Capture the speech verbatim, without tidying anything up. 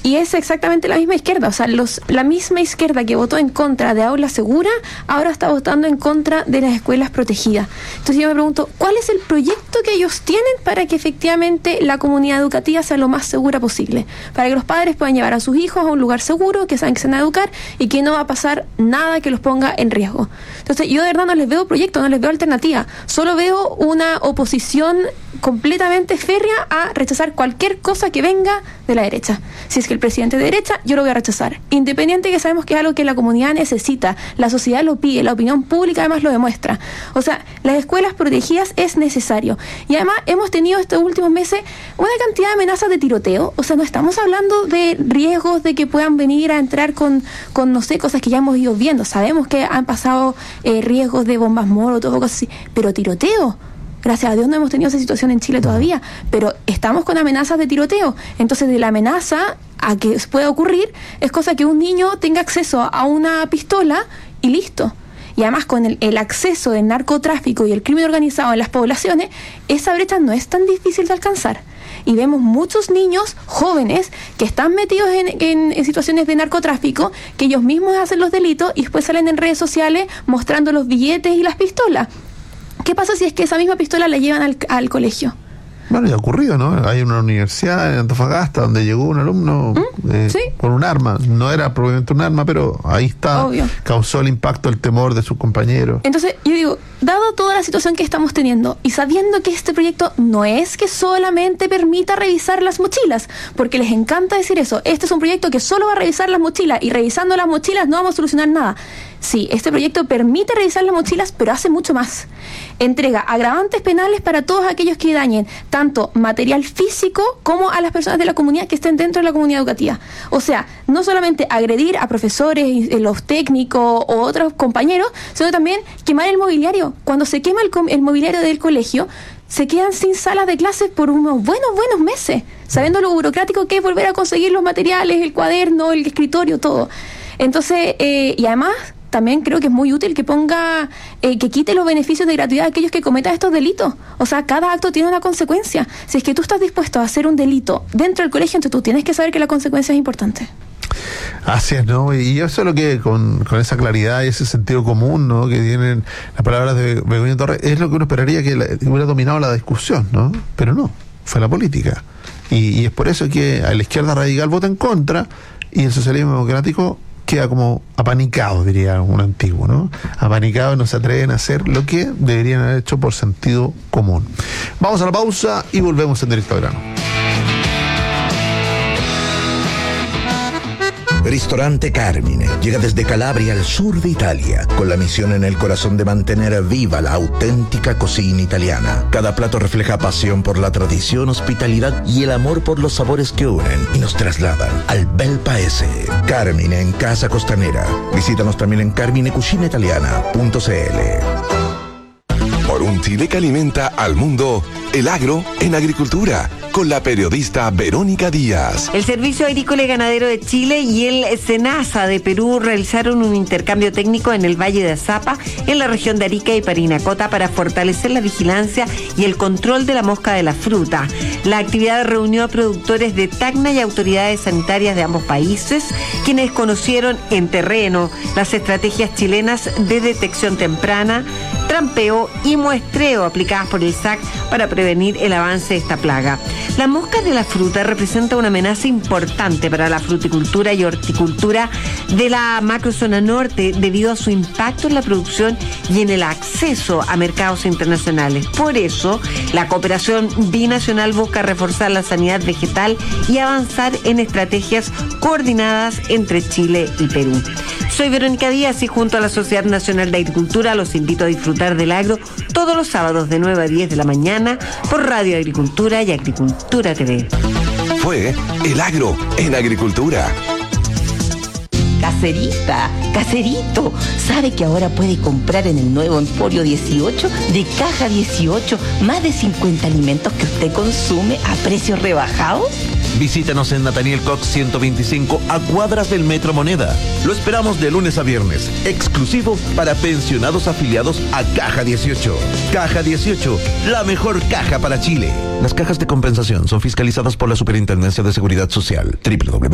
Y es exactamente la misma izquierda, o sea, los, la misma izquierda que votó en contra de aula segura, ahora está votando en contra de las escuelas protegidas. Entonces yo me pregunto, ¿cuál es el proyecto que ellos tienen para que efectivamente la comunidad educativa sea lo más segura posible? Para que los padres puedan llevar a sus hijos a un lugar seguro, que saben que se van a educar y que no va a pasar nada que los ponga en riesgo. Entonces yo de verdad no les veo proyecto, no les veo alternativa, solo veo una oposición completamente férrea a rechazar cualquier cosa que venga de la derecha. Si es que el presidente es de derecha, yo lo voy a rechazar, independiente que sabemos que es algo que la comunidad necesita, la sociedad lo pide, la opinión pública además lo demuestra. O sea, las escuelas protegidas es necesario. Y además hemos tenido estos últimos meses una cantidad de amenazas de tiroteo. O sea, no estamos hablando de riesgos de que puedan venir a entrar con, con no sé, cosas que ya hemos ido viendo. Sabemos que han pasado eh, riesgos de bombas molotov o cosas así, pero tiroteo, gracias a Dios no hemos tenido esa situación en Chile todavía, pero estamos con amenazas de tiroteo. Entonces, de la amenaza a que pueda ocurrir, es cosa que un niño tenga acceso a una pistola y listo. Y además, con el, el acceso del narcotráfico y el crimen organizado en las poblaciones, esa brecha no es tan difícil de alcanzar. Y vemos muchos niños jóvenes que están metidos en, en, en situaciones de narcotráfico, que ellos mismos hacen los delitos y después salen en redes sociales mostrando los billetes y las pistolas. ¿Qué pasa si es que esa misma pistola la llevan al, al colegio? Bueno, ya ha ocurrido, ¿no? Hay una universidad en Antofagasta donde llegó un alumno ¿Mm? eh, ¿Sí? con un arma. No era probablemente un arma, pero ahí está. Obvio. Causó el impacto, el temor de sus compañeros. Entonces, yo digo, dado toda la situación que estamos teniendo y sabiendo que este proyecto no es que solamente permita revisar las mochilas, porque les encanta decir eso, este es un proyecto que solo va a revisar las mochilas y revisando las mochilas no vamos a solucionar nada. Sí, este proyecto permite revisar las mochilas, pero hace mucho más. Entrega agravantes penales para todos aquellos que dañen tanto material físico como a las personas de la comunidad que estén dentro de la comunidad educativa. O sea, no solamente agredir a profesores, los técnicos o otros compañeros, sino también quemar el mobiliario. Cuando se quema el, el mobiliario del colegio, se quedan sin salas de clases por unos buenos, buenos meses, sabiendo lo burocrático que es volver a conseguir los materiales, el cuaderno, el escritorio, todo. Entonces, eh, y además, también creo que es muy útil que ponga, eh, que quite los beneficios de gratuidad a aquellos que cometan estos delitos. O sea, cada acto tiene una consecuencia. Si es que tú estás dispuesto a hacer un delito dentro del colegio, entonces tú tienes que saber que la consecuencia es importante. Así es, ¿no? Y eso es lo que, con, con esa claridad y ese sentido común, ¿no?, que tienen las palabras de Begoña Torres, es lo que uno esperaría que, la, que hubiera dominado la discusión, ¿no? Pero no, fue la política. Y, y es por eso que a la izquierda radical vota en contra y el socialismo democrático queda como apanicado, diría un antiguo, ¿no? Apanicado y no se atreven a hacer lo que deberían haber hecho por sentido común. Vamos a la pausa y volvemos en Directo a Verano. Ristorante Carmine llega desde Calabria al sur de Italia, con la misión en el corazón de mantener viva la auténtica cocina italiana. Cada plato refleja pasión por la tradición, hospitalidad y el amor por los sabores que unen y nos trasladan al bel paese. Carmine en Casa Costanera. Visítanos también en carmine cucina italiana punto c l. Por un Chile que alimenta al mundo, el agro en agricultura, con la periodista Verónica Díaz. El Servicio Agrícola y Ganadero de Chile y el SENASA de Perú realizaron un intercambio técnico en el Valle de Azapa, en la región de Arica y Parinacota, para fortalecer la vigilancia y el control de la mosca de la fruta. La actividad reunió a productores de Tacna y autoridades sanitarias de ambos países, quienes conocieron en terreno las estrategias chilenas de detección temprana, trampeo y muestreo aplicadas por el S A C para prevenir el avance de esta plaga. La mosca de la fruta representa una amenaza importante para la fruticultura y horticultura de la macrozona norte debido a su impacto en la producción y en el acceso a mercados internacionales. Por eso, la cooperación binacional busca reforzar la sanidad vegetal y avanzar en estrategias coordinadas entre Chile y Perú. Soy Verónica Díaz y junto a la Sociedad Nacional de Agricultura los invito a disfrutar del agro todos los sábados de nueve a diez de la mañana por Radio Agricultura y Agricultura T V. Fue El Agro en Agricultura. Caserita, caserito, ¿sabe que ahora puede comprar en el nuevo Emporio dieciocho de Caja dieciocho más de cincuenta alimentos que usted consume a precios rebajados? Visítanos en Nathaniel Cox ciento veinticinco, a cuadras del Metro Moneda. Lo esperamos de lunes a viernes, exclusivo para pensionados afiliados a Caja dieciocho. Caja dieciocho, la mejor caja para Chile. Las cajas de compensación son fiscalizadas por la Superintendencia de Seguridad Social. doble u doble u doble u